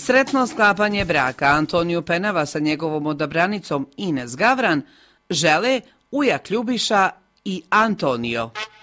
Sretno sklapanje braka Antoniju Penava sa njegovom odabranicom Ines Gavran žele ujak Ljubiša i Antonio.